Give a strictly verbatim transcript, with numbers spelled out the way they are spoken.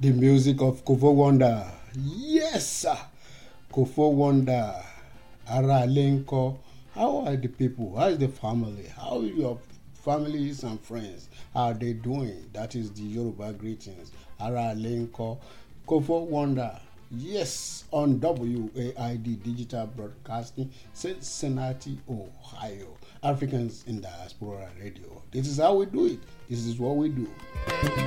The music of Kofo Wonder. Yes, sir. Kofo Wonder. Ara Lenko. How are the people? How is the family? How are your families and friends? How are they doing? That is the Yoruba greetings. Ara Lenko. Kofo Wonder. Yes, on W A I D Digital Broadcasting, Cincinnati, Ohio. Africans in Diaspora Radio. This is how we do it. This is what we do.